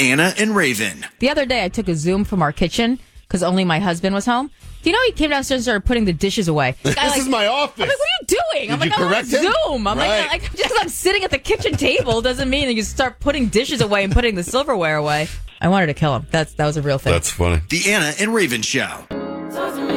Anna and Raven. The other day, I took a Zoom from our kitchen because only my husband was home. Do you know he came downstairs and started putting the dishes away? This is my office. I'm like, what are you doing? I'm Did like, you I'm on correct him? Zoom. I'm Right. like, just because I'm sitting at the kitchen table doesn't mean that you start putting dishes away and putting the silverware away. I wanted to kill him. That was a real thing. That's funny. The Anna and Raven Show.